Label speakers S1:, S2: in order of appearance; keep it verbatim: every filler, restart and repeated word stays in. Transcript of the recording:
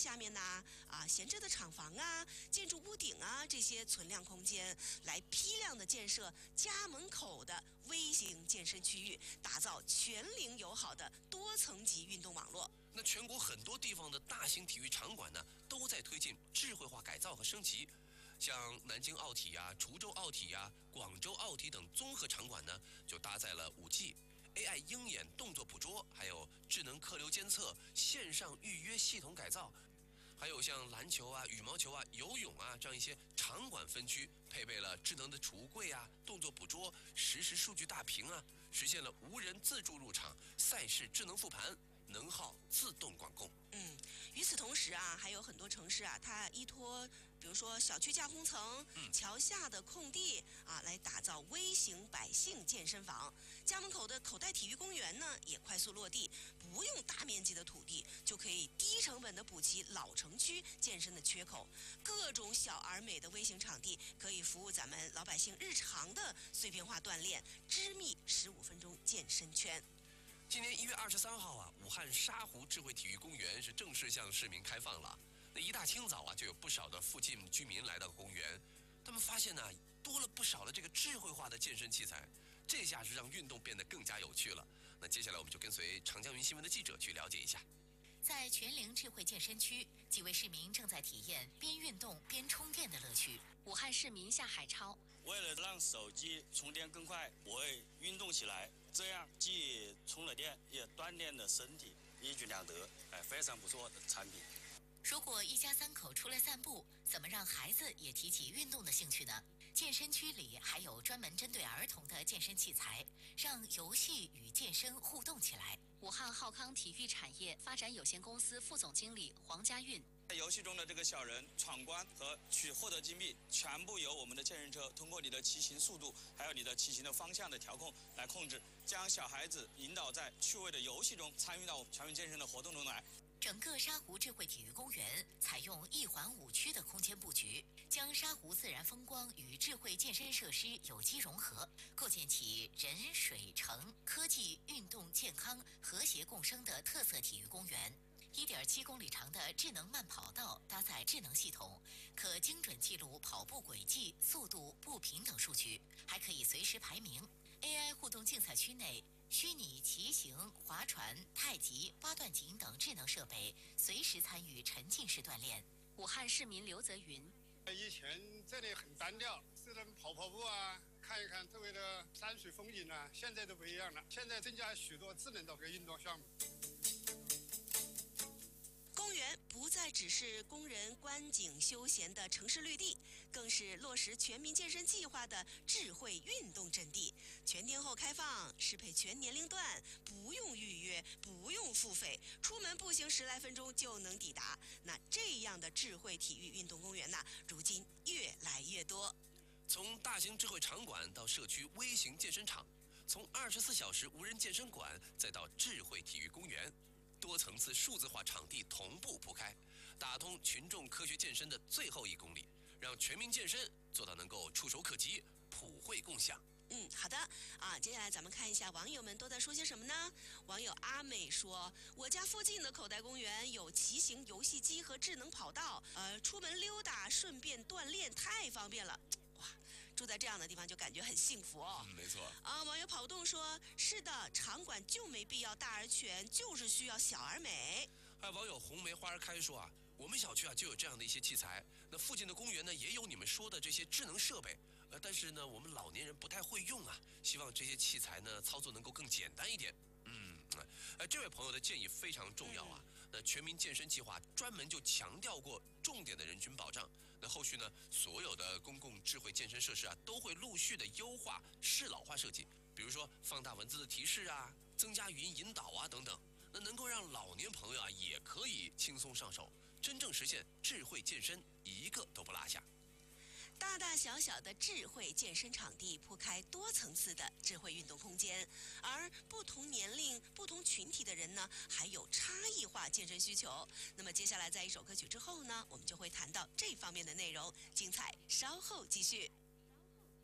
S1: 下面呐啊闲置的厂房啊、建筑屋顶啊这些存量空间，来批量的建设家门口的微型健身区域，打造全龄友好的多层级运动网络。
S2: 那全国很多地方的大型体育场馆呢，都在推进智慧化改造和升级。像南京奥体呀、滁州奥体呀、广州奥体等综合场馆呢，就搭载了 五 G、A I 鹰眼动作捕捉，还有智能客流监测、线上预约系统改造。还有像篮球啊、羽毛球啊、游泳啊这样一些场馆分区，配备了智能的储物柜啊、动作捕捉、实时数据大屏啊，实现了无人自助入场、赛事智能复盘、能耗自动管控。
S1: 嗯，与此同时啊，还有很多城市啊，它依托比如说小区架空层、
S2: 嗯、
S1: 桥下的空地啊，来打造微型百姓健身房。家门口的口袋体育公园呢，也快速落地，不用大面积的土地，就可以低成本的补齐老城区健身的缺口。各种小而美的微型场地，可以服务咱们老百姓日常的碎片化锻炼，织密十五分钟健身圈。
S2: 今年一月二十三号啊，武汉沙湖智慧体育公园是正式向市民开放了。那一大清早啊，就有不少的附近居民来到公园，他们发现呢，多了不少的这个智慧化的健身器材，这下是让运动变得更加有趣了。那接下来我们就跟随长江云新闻的记者去了解一下。
S3: 在全龄智慧健身区，几位市民正在体验边运动边充电的乐趣。
S4: 武汉市民夏海超，
S5: 为了让手机充电更快，我会运动起来，这样既充了电，也锻炼了身体，一举两得，哎，非常不错的产品。
S3: 如果一家三口出来散步，怎么让孩子也提起运动的兴趣呢？健身区里还有专门针对儿童的健身器材，让游戏与健身互动起来。
S4: 武汉浩康体育产业发展有限公司副总经理黄家运，
S5: 在游戏中的这个小人闯关和取获得金币，全部由我们的健身车通过你的骑行速度，还有你的骑行的方向的调控来控制，将小孩子引导在趣味的游戏中参与到全民健身的活动中来。
S3: 整个沙湖智慧体育公园采用一环五区的空间布局，将沙湖自然风光与智慧健身设施有机融合，构建起人水城科技运动健康和谐共生的特色体育公园。一点七公里长的智能慢跑道搭载智能系统，可精准记录跑步轨迹、速度、步频等数据，还可以随时排名。A I 互动竞赛区内，虚拟骑行、划船、太极、八段锦等智能设备随时参与沉浸式锻炼。
S4: 武汉市民刘泽云，
S6: 以前这里很单调，只能跑跑步啊，看一看周围的山水风景啊，现在都不一样了，现在增加许多智能的这个运动项目。
S1: 公园不再只是供人观景休闲的城市绿地，更是落实全民健身计划的智慧运动阵地。全天候开放，适配全年龄段，不用预约，不用付费，出门步行十来分钟就能抵达。那这样的智慧体育运动公园呢，如今越来越多。
S2: 从大型智慧场馆到社区微型健身场，从二十四小时无人健身馆再到智慧体育公园。多层次数字化场地同步铺开，打通群众科学健身的最后一公里，让全民健身做到能够触手可及、普惠共享。
S1: 嗯，好的啊，接下来咱们看一下网友们都在说些什么呢？网友阿美说，我家附近的口袋公园有骑行游戏机和智能跑道，呃，出门溜达顺便锻炼，太方便了。哇，住在这样的地方就感觉很幸福哦。
S2: 嗯，没错。
S1: 啊，网友跑动说，是的，场馆就没必要大而全，就是需要小而美。
S2: 还有网友红梅花儿开说啊，我们小区啊就有这样的一些器材，那附近的公园呢也有你们说的这些智能设备，呃，但是呢我们老年人不太会用啊，希望这些器材呢操作能够更简单一点。嗯，呃，这位朋友的建议非常重要啊。那全民健身计划专门就强调过重点的人群保障。那后续呢，所有的公共智慧健身设施啊，都会陆续的优化适老化设计，比如说放大文字的提示啊，增加语音引导啊等等。那能够让老年朋友啊也可以轻松上手，真正实现智慧健身，一个都不落下。
S1: 大大小小的智慧健身场地铺开多层次的智慧运动空间，而不同年龄、不同群体的人呢，还有差异化健身需求。那么接下来在一首歌曲之后呢，我们就会谈到这方面的内容，精彩稍后继续。